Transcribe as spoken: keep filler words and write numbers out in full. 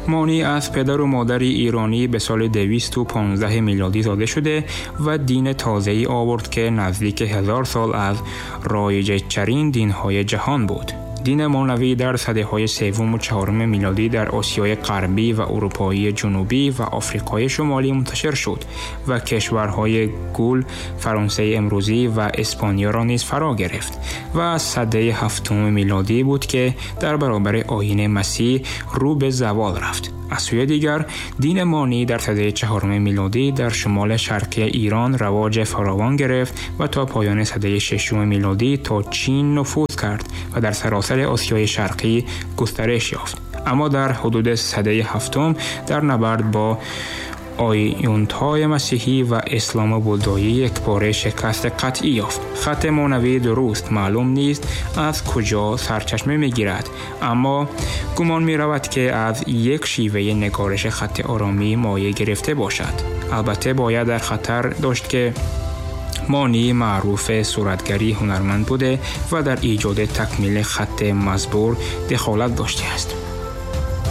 مانی از پدر و مادر ایرانی به سال دویست و پانزده میلادی زاده شده و دین تازه‌ای آورد که نزدیک هزار سال از رایج‌ترین دین‌های جهان بود. دین مولوی در سده‌های سوم و چهارم میلادی در آسیای غربی و اروپای جنوبی و آفریقای شمالی منتشر شد و کشورهای گول، فرانسه امروزی و اسپانیا را نیز فرا گرفت و سده هفتم میلادی بود که در برابر آیین مسیح رو به زوال رفت. از سوی دیگر دین مانی در سده چهارم میلادی در شمال شرقی ایران رواج فراوان گرفت و تا پایان سده ششم میلادی تا چین نفوذ کرد و در سراسر آسیای شرقی گسترش یافت. اما در حدود سده هفتم در نبرد با آیونت‌های مسیحی و اسلام بودایی یک باره شکست قطعی یافت. خط مولوی درست معلوم نیست از کجا سرچشمه می‌گیرد، اما گمان می‌رود که از یک شیوه نگارش خط آرامی مایه گرفته باشد. البته باید در خطر داشت که مانی معروف صورتگری هنرمند بوده و در ایجاد تکمیل خط مزبور دخالت داشته است.